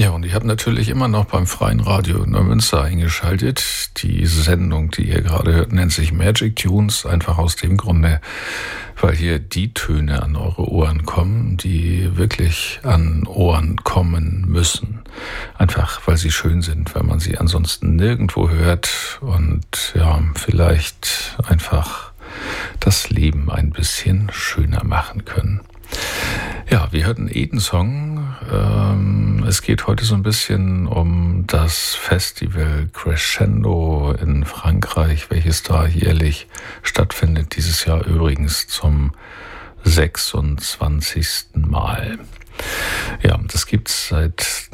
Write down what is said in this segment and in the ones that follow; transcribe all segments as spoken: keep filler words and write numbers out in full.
Ja, und ich habe natürlich immer noch beim Freien Radio Neumünster eingeschaltet. Die Sendung, die ihr gerade hört, nennt sich Magic Tunes, einfach aus dem Grunde, weil hier die Töne an eure Ohren kommen, die wirklich an Ohren kommen müssen. Einfach, weil sie schön sind, weil man sie ansonsten nirgendwo hört und ja, vielleicht einfach das Leben ein bisschen schöner machen können. Ja, wir hörten Eden-Song. Ähm, es geht heute so ein bisschen um das Festival Crescendo in Frankreich, welches da jährlich stattfindet. Dieses Jahr übrigens zum sechsundzwanzigsten Mal. Ja, das gibt's seit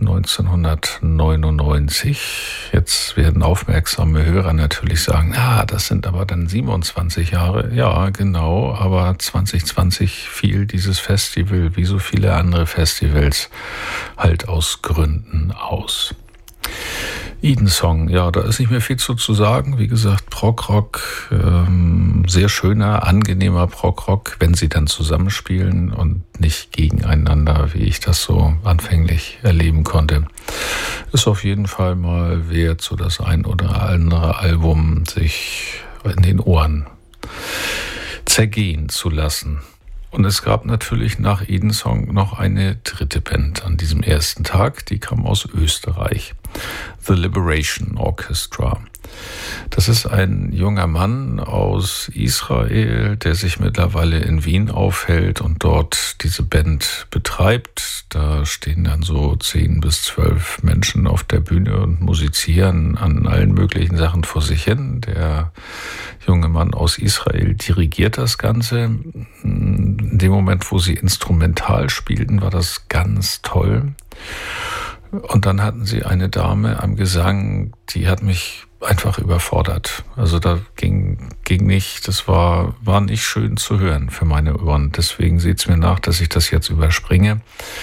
neunzehnhundertneunundneunzig. Jetzt werden aufmerksame Hörer natürlich sagen, ah, das sind aber dann siebenundzwanzig Jahre. Ja, genau, aber zwanzig zwanzig fiel dieses Festival, wie so viele andere Festivals, halt aus Gründen aus. Eden-Song, ja, da ist nicht mehr viel zu, zu sagen. Wie gesagt, Prog-Rock, ähm, sehr schöner, angenehmer Prog-Rock, wenn sie dann zusammenspielen und nicht gegeneinander, wie ich das so anfänglich erleben konnte. Ist auf jeden Fall mal wert, so das ein oder andere Album sich in den Ohren zergehen zu lassen. Und es gab natürlich nach Eden-Song noch eine dritte Band an diesem ersten Tag, die kam aus Österreich, The Liberation Orchestra. Das ist ein junger Mann aus Israel, der sich mittlerweile in Wien aufhält und dort diese Band betreibt. Da stehen dann so zehn bis zwölf Menschen auf der Bühne und musizieren an allen möglichen Sachen vor sich hin. Der junge Mann aus Israel dirigiert das Ganze. In dem Moment, wo sie instrumental spielten, war das ganz toll. Und dann hatten sie eine Dame am Gesang, die hat mich einfach überfordert. Also da ging, ging nicht, das war, war nicht schön zu hören für meine Ohren. Deswegen seht's mir nach, dass ich das jetzt überspringe.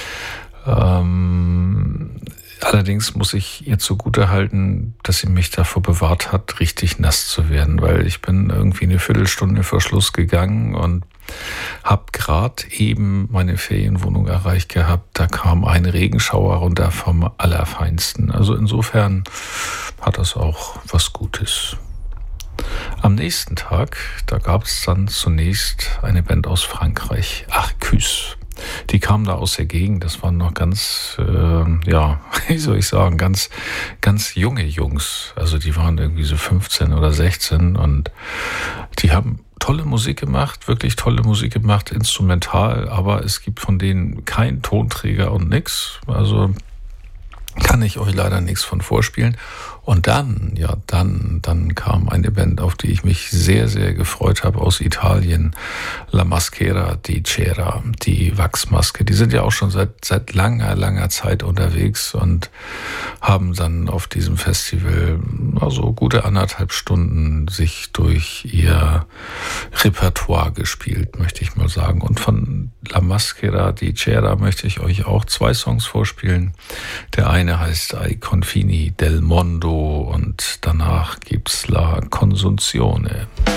Ähm, allerdings muss ich ihr zugutehalten, dass sie mich davor bewahrt hat, richtig nass zu werden, weil ich bin irgendwie eine Viertelstunde vor Schluss gegangen und hab gerade eben meine Ferienwohnung erreicht gehabt. Da kam ein Regenschauer runter vom Allerfeinsten. Also insofern hat das auch was Gutes. Am nächsten Tag, da gab es dann zunächst eine Band aus Frankreich, Arcus. Die kamen da aus der Gegend, das waren noch ganz, äh, ja, wie soll ich sagen, ganz, ganz junge Jungs. Also die waren irgendwie so fünfzehn oder sechzehn und die haben tolle Musik gemacht, wirklich tolle Musik gemacht, instrumental, aber es gibt von denen keinen Tonträger und nix. Also kann ich euch leider nichts von vorspielen. Und dann, ja, dann, dann kam eine Band, auf die ich mich sehr, sehr gefreut habe, aus Italien. La Maschera di Cera, die Wachsmaske. Die sind ja auch schon seit, seit langer, langer Zeit unterwegs und haben dann auf diesem Festival, also gute anderthalb Stunden sich durch ihr Repertoire gespielt, möchte ich mal sagen. Und von La Maschera di Cera möchte ich euch auch zwei Songs vorspielen. Der eine heißt Ai confini del mondo und danach gibt's La Consunzione.